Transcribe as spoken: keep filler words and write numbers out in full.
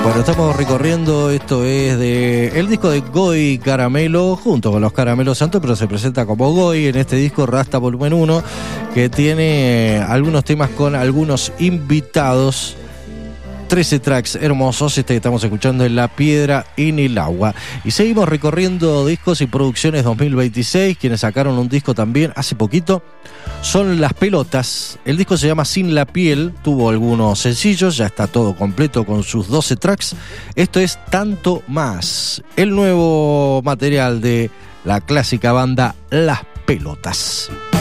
Bueno, estamos recorriendo, esto es de el disco de Goy Caramelo, junto con los Caramelos Santos, pero se presenta como Goy en este disco Rasta Volumen uno, que tiene algunos temas con algunos invitados. trece tracks hermosos, este que estamos escuchando es La Piedra en el Agua. Y seguimos recorriendo discos y producciones dos mil veintiséis, quienes sacaron un disco también hace poquito son Las Pelotas. El disco se llama Sin la Piel, tuvo algunos sencillos, ya está todo completo con sus doce tracks. Esto es Tanto Más, el nuevo material de la clásica banda Las Pelotas.